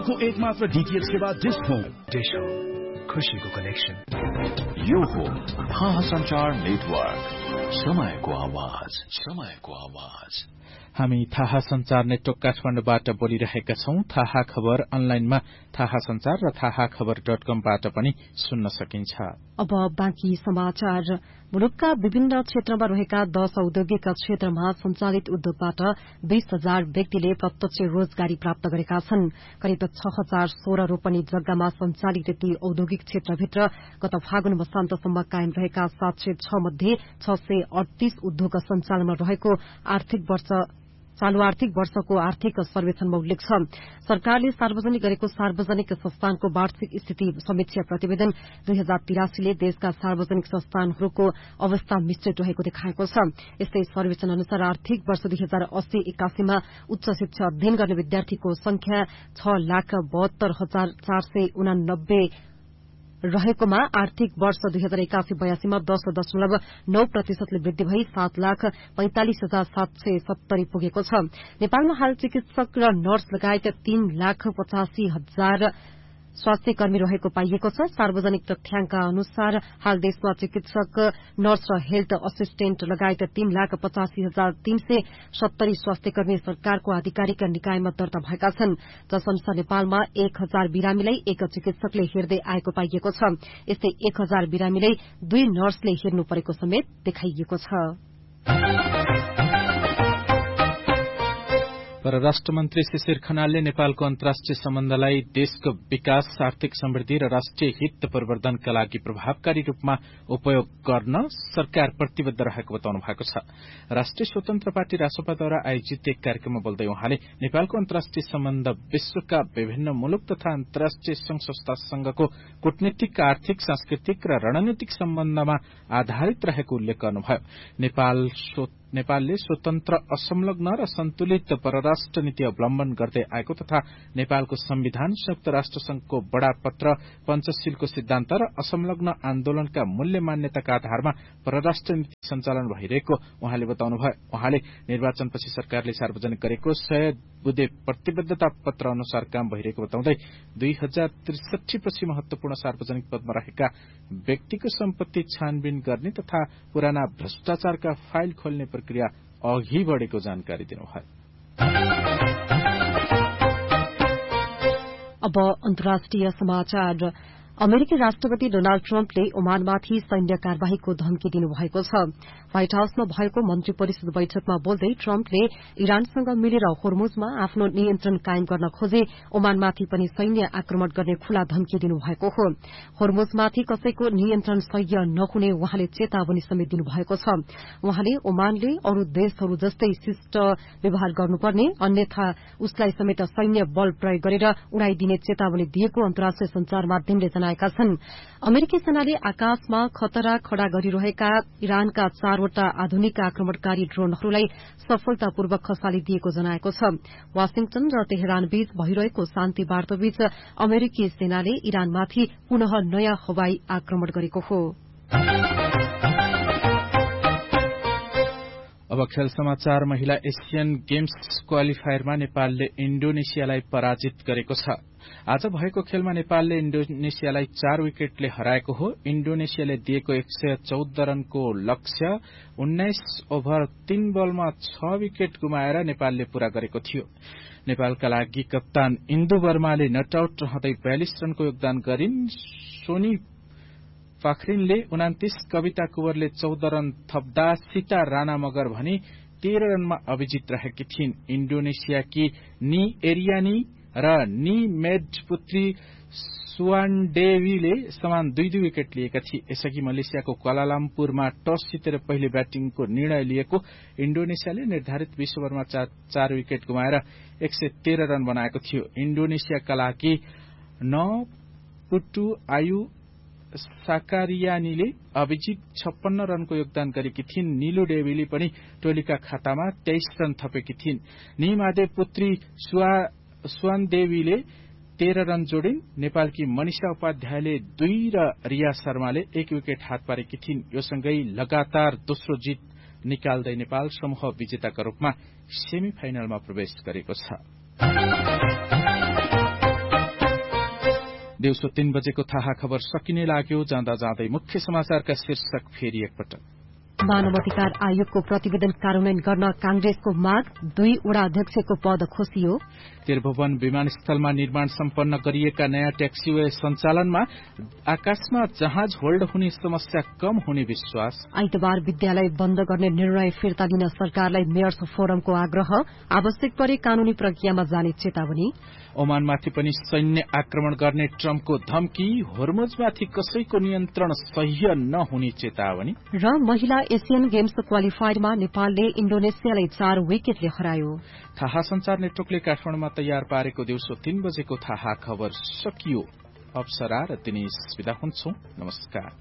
देशको एकमात्र डीटीएच सेवा डिश होम। खुशीको कनेक्सन। यो हो थाहा संचार नेटवर्क, समयको आवाज। हामी थाहा संचार नेटवर्क काठमाडौँबाट बोलिरहेका छौं। थाहा खबर अनलाइनमा थाहा संचार र थाहाखबर.com-बाट पनि सुन्न सकिन्छ। अब बाँकी समाचार। मुलुकका विभिन्न क्षेत्रमा रहेका 10 औद्योगिक क्षेत्रमा सञ्चालित उद्योगबाट 20,000 व्यक्तिले प्रत्यक्ष रोजगारी प्राप्त गरेका छन्। करिब 6,016 रोपनी जग्गामा सञ्चालित ती औद्योगिक क्षेत्रभित्र गत फागुन मसान्तसम्म कायम रहेका 706 मध्ये 638 उद्योग सञ्चालनमा रहेको चालू आर्थिक वर्षको आर्थिक सर्वेक्षणमा उल्लेख छ। सरकारले सार्वजनिक गरेको सार्वजनिक संस्थानको वार्षिक स्थिति समीक्षा प्रतिवेदन 2083 ले देशका सार्वजनिक संस्थानहरूको अवस्था मिश्रित रहेको देखाएको छ। यस्तै सर्वेक्षण अनुसार आर्थिक वर्ष 2080-81 मा उच्च शिक्षा अध्ययन गर्ने विद्यार्थीको संख्या 6,72,489 रहेकोमा आर्थिक वर्ष 2081-82 मा 10.9% वृद्धि भई 7,45,770 पुगेको छ। नेपालमा हाल चिकित्सक र नर्स लगायत 3,85,000 स्वास्थ्य कर्मी रहेको पाइएको छ। सार्वजनिक तथ्याङ्क अनुसार हाल देशमा चिकित्सक, नर्स र हेल्थ असिस्टेन्ट लगायत 3,85,370 स्वास्थ्य कर्मी सरकारको आधिकारिक निकायमा दर्ता भएका छन्। जसअनुसार नेपालमा 1,000 बिरामीलाई एक चिकित्सकले हेर्दै आएको पाइएको छ। यस्तै 1,000 बिरामीलाई 2 नर्सले हेर्नु परेको समेत देखाइएको छ। परराष्ट्र मन्त्री शिशिर खनालले नेपालको अन्तर्राष्ट्रिय सम्बन्धलाई देशको विकास, आर्थिक समृद्धि र राष्ट्रिय हित प्रवर्धनका लागि प्रभावकारी रूपमा उपयोग गर्न सरकार प्रतिबद्ध रहेको बताउनु भएको छ। राष्ट्रिय स्वतन्त्र पार्टी रासपाद्वारा आयोजित एक कार्यक्रममा बोल्दै उहाँले नेपालको अन्तर्राष्ट्रिय सम्बन्ध विश्वका विभिन्न मुलुक तथा अन्तर्राष्ट्रिय संघ संस्थासँगको कूटनीतिक, आर्थिक, सांस्कृतिक र रणनीतिक सम्बन्धमा आधारित रहेको उल्लेख गर्नुभयो। नेपालले स्वतन्त्र, असंलग्न र सन्तुलित परराष्ट्र नीति अवलम्बन गर्दै आएको तथा नेपालको संविधान, संयुक्त राष्ट्र संघको बडापत्र, पञ्चशीलको सिद्धान्त र असंलग्न आन्दोलनका मूल्य मान्यताका आधारमा परराष्ट्र नीति सञ्चालन भइरहेको उहाँले बताउनुभयो। उहाँले निर्वाचनपछि सरकारले सार्वजनिक गरेको 100 बुँदे प्रतिबद्धता पत्र अनुसार काम भइरहेको बताउँदै 2063 पछि महत्वपूर्ण सार्वजनिक पदमा रहेका व्यक्तिको सम्पत्ति छानबिन गर्ने तथा पुराना भ्रष्टाचारका फाइल खोल्ने प्रक्रिया अघि बढ़ेको जानकारी दिनुभयो। अब अन्तर्राष्ट्रिय समाचार। अमेरिकी राष्ट्रपति डोनाल्ड ट्रम्पले ओमानमाथि सैन्य कार्यवाहीको धम्की दिनुभएको छ। व्हाइट हाउसमा भएको मन्त्री परिषद बैठकमा बोल्दै ट्रम्पले इरानसँग मिलेर होर्मुजमा आफ्नो नियन्त्रण कायम गर्न खोजे ओमानमाथि पनि सैन्य आक्रमण गर्ने खुला धम्की दिनुभएको हो। होर्मुजमाथि कसैको नियन्त्रण सह्य नहुने उहाँले चेतावनी समेत दिनुभएको छ। उहाँले ओमानले अरू देशहरू जस्तै शिष्ट व्यवहार गर्नुपर्ने, अन्यथा उसलाई समेत सैन्य बल प्रयोग गरेर उडाइदिने चेतावनी दिएको अन्तर्राष्ट्रिय संचार माध्यमले जनाएका छन्। अमेरिकी सेनाले आकाशमा खतरा खड़ा गरिरहेका इरानका 4वटा आधुनिक आक्रमणकारी ड्रोनहरूलाई सफलतापूर्वक खसालिदिएको जनाएको छ। वाशिंगटन र तेहरान बीच भइरहेको शान्ति वार्ताबीच अमेरिकी सेनाले इरानमाथि पुनः नयाँ हवाई आक्रमण गरेको हो। अब खेल समाचार। महिला एशियन गेम्स क्वालिफायरमा नेपालले इण्डोनेसियालाई पराजित गरेको छ। आज भएको खेलमा नेपालले इण्डोनेसियालाई 4 विकेटले हराएको हो। इण्डोनेसियाले दिएको 114 रनको लक्ष्य 19 ओभर 3 बलमा 6 विकेट गुमाएर नेपालले पूरा गरेको थियो। नेपालका लागि कप्तान इन्दु वर्माले नट आउट रहँदै 42 रनको योगदान गरिन्। सोनी पाखरिनले 29, कविता कुवरले 14 रन थप्दा सीता राणा मगर भने 13 रनमा अभिजित रहेकी थिइन्। इण्डोनेसियाकी नी एरियानी र नी मेड पुत्री सुवानडेवीले समान 2-2 विकेट लिएका थिए। यसअघि मलेसियाको क्वालालम्पुरमा टस जितेर पहिले ब्याटिङको निर्णय लिएको इण्डोनेसियाले निर्धारित 20 ओभरमा 4 विकेट गुमाएर 113 रन बनाएको थियो। इण्डोनेसियाका लागि नपुटु आयु साकारियानीले अभिजित 56 रनको योगदान गरेकी थिइन्। नीलु डेवीले पनि टोलीका खातामा 23 रन थपेकी थिइन्। निमादे पुत्री सुवानदेवीले 13 रन जोडिन्। नेपालकी मनिषा उपाध्यायले 2 र रिया शर्माले 1 विकेट हात पारेकी थिइन्। यो सँगै लगातार दोस्रो जित निकाल्दै नेपाल समूह विजेताका रूपमा सेमी फाइनलमा प्रवेश गरेको छ। दिउँसो 3 बजेको थाहा खबर सकिने लाग्यो। जाँदा जाँदै मुख्य समाचारका शीर्षक फेरि एकपटक। मानवाधिकार आयोगको प्रतिवेदन कार्यान्वयन गर्न कांग्रेसको माग, 2 वडा अध्यक्षको पद खोसियो। त्रिभुवन विमानस्थलमा निर्माण सम्पन्न गरिएका नयाँ ट्याक्सीवे सञ्चालनमा आकाशमा जहाज होल्ड हुने समस्या कम हुने विश्वास। आइतबार विद्यालय बन्द गर्ने निर्णय फिर्ता लिन सरकारलाई मेयर्स फोरमको आग्रह। आवश्यक परे कानूनी प्रक्रियामा जाने चेतावनी। ओमानमाथि पनि सैन्य आक्रमण गर्ने ट्रम्पको धम्की। होर्मुजमाथि कसैको नियन्त्रण सह्य नहुने चेतावनी। र महिला एशियन गेम्स क्वालिफायरमा नेपालले इण्डोनेसियालाई 4 विकेटले हरायो। थाहा संचार नेटवर्कले काठमाडौँमा तयार पारेको दिउँसो 3 बजेको थाहा खबर सकियो। अप्सरा र दिनेश विदा हुन्छौं। नमस्कार।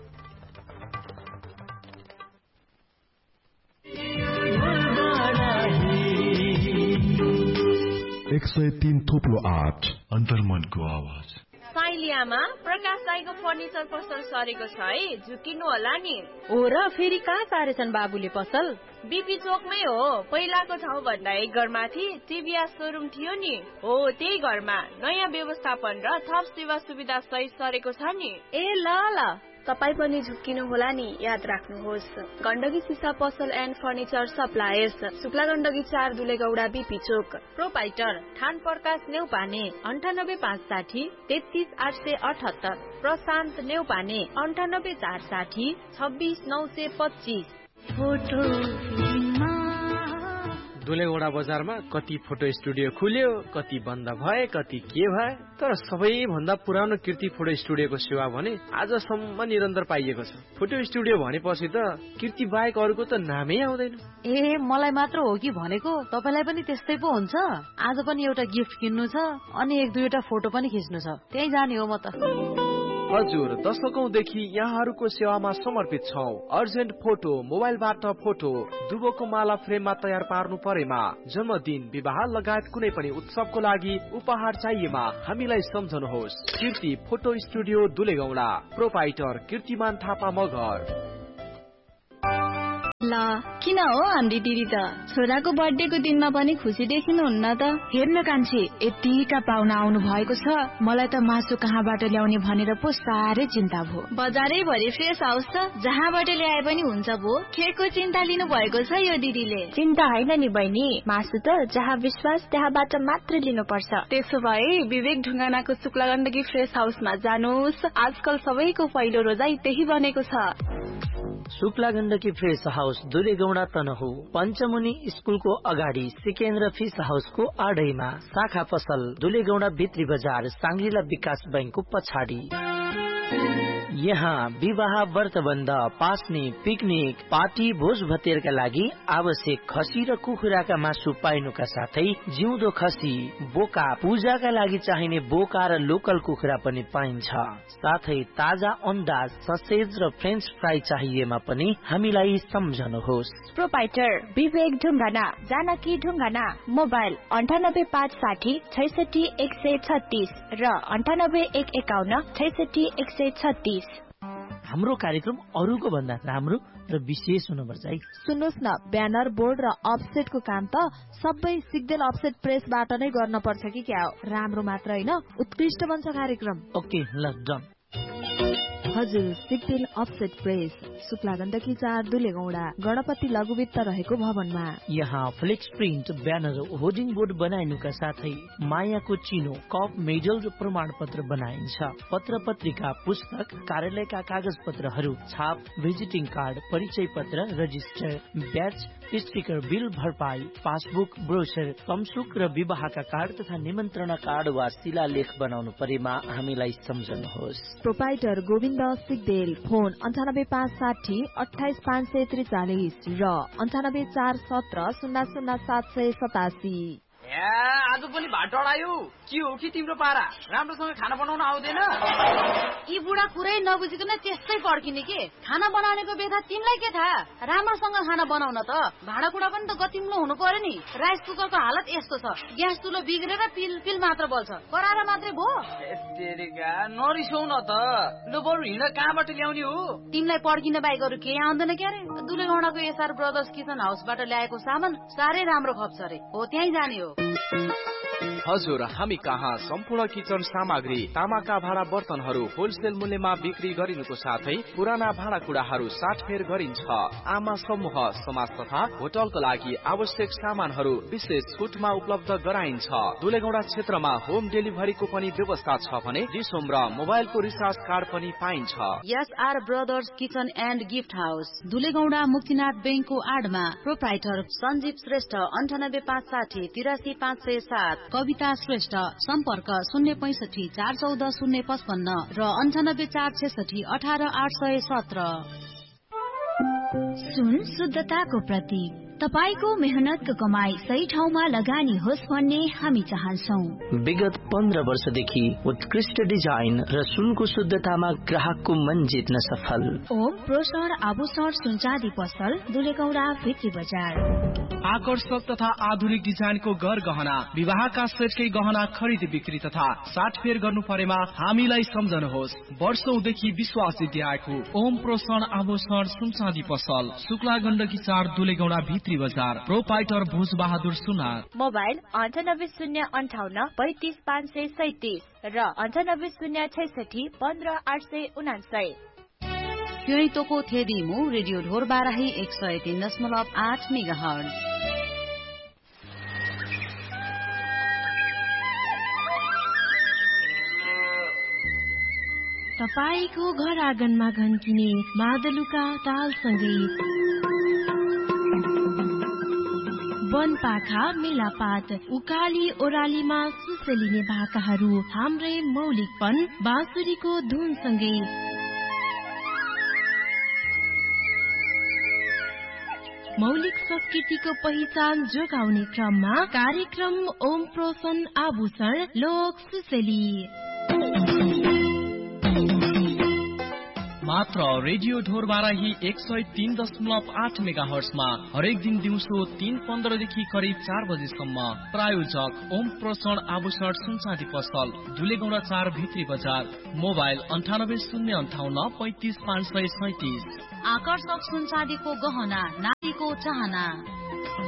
थोप्लो 8 अन्तर्मनको आवाज। साइलियामा प्रकाश दाइको फर्निचर पसल सरेको छ है, झुकिनु होला नि। हो र फेरि कहाँ सारेछन् बाबुले पसल? बीपी चोकमै हो। पहिलाको ठाउँ भन्दा 1 घर माथि टिभीएस शोरूम थियो नि, हो त्यही घरमा नयाँ व्यवस्थापन र थप सेवा सुविधा सहित सरेको छ नि। ए ल तपाई पनि झुक्किनु होला नि, याद राख्नुहोस्। गण्डकी सिसा पसल and furniture suppliers, Shukla Gandaki 4 दुलेगौडा BP Chowk. Proprietor ठान प्रकाश नेउपाने 9856 33878। प्रशान्त नेउपाने 98460 26925। दुलेगौडा बजारमा कति फोटो स्टुडियो खुल्यो, कति बन्द भए, कति के भए, तर सबैभन्दा पुरानो कीर्ति फोटो स्टुडियोको सेवा भने आजसम्म निरन्तर पाइएको छ। फोटो स्टुडियो भनेपछि त कीर्ति बाहेक अरूको त नामै आउँदैन। ए मलाई मात्र हो कि भनेको? तपाईलाई पनि त्यस्तै पो हुन्छ? आज पनि एउटा गिफ्ट किन्नु छ अनि 1-2वटा फोटो पनि खिच्नु छ, त्यही जाने हो म त। हजुर, दशकौंदेखि यहाँहरूको सेवामा समर्पित छौं। अर्जेन्ट फोटो, मोबाइलबाट फोटो, दुबोको माला फ्रेममा तयार पार्नु परेमा, जन्मदिन, विवाह लगायत कुनै पनि उत्सवको लागि उपहार चाहिएमा हामीलाई सम्झनुहोस्। कीर्ति फोटो स्टुडियो दुलेगौडा। प्रोपाइटर कीर्तिमान थापा मगर। ल किन हो हाम्री दिदी त छोराको बर्थडेको दिनमा पनि खुसी देखिनुहुन्न त? हेर्न कान्छी, यतिका पाहुना आउनु भएको छ, मलाई त मासु कहाँबाट ल्याउने भनेर पो साह्रै चिन्ता भयो। बजारै भरि फ्रेस हाउस त, जहाँबाट ल्याए पनि हुन्छ भो। केको चिन्ता लिनु भएको छ यो दिदीले? चिन्ता होइन नि बहिनी, मासु त जहाँ विश्वास त्यहाँबाट मात्र लिनुपर्छ। त्यसो भए विवेक ढुङ्गानाको शुक्ला गण्डकी फ्रेस हाउसमा जानुहोस्। आजकल सबैको पहिलो रोजाई त्यही बनेको छ। शुक्ला गण्डकी फ्रेस हाउस दुलेगौडा तनहु, पञ्चमुनि स्कुलको अगाडि सिकेन्द्र फिस हाउसको आडैमा, शाखा पसल दुलेगौडा भित्री बजार सांग्रिला विकास बैंकको पछाडि। यहाँ विवाह, व्रतबन्ध, पास्ने, पिकनिक, पार्टी, भोज भतेरका लागि आवश्यक खसी र कुखुराका मासु पाइनुका साथै जिउँदो खसी, बोका, पूजाका लागि चाहिने बोका र लोकल कुखुरा पनि पाइन्छ। साथै ताजा अन्डा, ससेज र फ्रेन्च फ्राई चाहिएमा पनि हामीलाई सम्झनुहोस्। प्रोपाइटर विवेक ढुङ्गाना, जानकी ढुङ्गाना। मोबाइल 98560 66136 र 98151 66136। हाम्रो कार्यक्रम अरूको भन्दा राम्रो र विशेष हुनुपर्छ है। सुन्नुहोस् न, ब्यानर, बोर्ड र अफसेटको काम त सबै सिग्देल अफसेट प्रेसबाट नै गर्न पर्छ कि क्या हो? राम्रो मात्र होइन, उत्कृष्ट बन्छ कार्यक्रम। ओके ल डन। हजुर, सिग्देल अफसेट प्रेस, शुक्ला गण्डकी 4 दुलेगौडा, गणपति लघुवित्त रहेको भवनमा। यहाँ flex print, banner, hoarding board बनाइनुका साथै मायाको चिनो, कप, मेडल र प्रमाण पत्र बनाइन्छ। पत्र पत्रिका, पुस्तक, कार्यालयका कागज पत्रहरू, छाप, भिजिटिङ कार्ड, परिचय पत्र, रजिस्टर, ब्याच, स्टिकर, बिल भरपाई, पासबुक, ब्रोचर, कमसुक र विवाहका कार्ड तथा निमन्त्रणा कार्ड वा शिलालेख बनाउनु परेमा हामीलाई सम्झनुहोस्। प्रोपाइटर गोविन्द सिग्देल। फोन 98560 28543 र 98417 00787। आज पनि भात डढायो के हो कि तिम्रो पारा? राम्रोसँग खाना बनाउन आउँदैन? यी बुढा कुरै नबुझिकन त्यस्तै पड्किने के? खाना बनाउनेको बेथा तिमीलाई के थाहा? राम्रोसँग खाना बनाउन त भाँडाकुँडा पनि त गतिम्लो हुनु पर्यो नि। राइस कुकरको हालत यस्तो छ, ग्यास चुलो बिग्रेर पिल मात्र बल्छ, कराएर मात्रै भो। नरिसौ न त, लु बरु हिँड कहाँबाट ल्याउने हो? तिमीलाई पड्किन बाहेक अरू केही आउँदैन क्यारे? दुलेगौडाको एसआर ब्रदर्स किचन हाउसबाट ल्याएको सामान साह्रै राम्रो खप्छ रे, हो त्यहीँ जाने हो। हजुर, हामी कहाँ सम्पूर्ण किचन सामग्री, तामाका भाँडा बर्तनहरू होलसेल मूल्यमा बिक्री गरिनुको साथै पुराना भाँडाकुँडाहरू साटफेर गरिन्छ। आमा समूह, समाज तथा होटलका लागि आवश्यक सामानहरू विशेष छुटमा उपलब्ध गराइन्छ। दुलेगौडा क्षेत्रमा होम डेलिभरीको पनि व्यवस्था छ भने डिसोम र मोबाइलको रिचार्ज कार्ड पनि पाइन्छ। SR brothers kitchen and gift house, दुलेगौडा Muktinath बैंकको आडमा। प्रोप्राइटर सञ्जीव श्रेष्ठ, 9856 83 507। कविता श्रेष्ठ, सम्पर्क 065 414 055 र 98 466 18 817। सुन शुद्धताको प्रतीक, तपाईको मेहनतको कमाई सही ठाउँमा लगानी होस् भन्ने हामी चाहन्छौं। विगत 15 वर्षदेखि उत्कृष्ट डिजाइन र सुनको शुद्धतामा ग्राहकको मन जित्न सफल ओम प्रोसर आभूषण सुनचाँदी पसल, दुलेगौडा भित्री बजार। आकर्षक तथा आधुनिक डिजाइनको गहना, विवाहका सेटकै गहना खरिद बिक्री तथा साटफेर गर्नु परेमा हामीलाई सम्झनुहोस्। वर्षौंदेखि विश्वास जित्दै आएको ओम प्रोसर आभूषण सुनचाँदी पसल, शुक्ला गण्डकी 4 दुलेगौडा भित्री बजार। प्रोपाइटर भोज बहादुर सुनार। मोबाइल 9808 35 537 र 9806 15 879। क्योइतोको थेदिमु रेडियो ढोरबाराही 103.8 मेगाहर्ज। तपाईको घर आँगनमा घन्किने मादलुका तालसँगै वनपाखा, मेलापात, उकाली ओरालीमा सुसेलिने भाकाहरू हाम्रै मौलिकपन बाँसुरीको धुनसँगै मौलिक संस्कृतिको पहिचान जोगाउने क्रममा कार्यक्रम ओम प्रोसन आभूषण लोक सुसेली मात्र रेडियो ढोरबाराही 103.8 मेगाहर्जमा हरेक दिन दिउँसो 3:15 देखि करिब 4 बजेसम्म। प्रायोजक ओम प्रोसन आभूषण सुनचाँदी पसल, दुलेगौडा 4 भित्री बजार। मोबाइल 9805 35 537। आकर्षक सुनचाँदीको गहना, नारीको चाहना।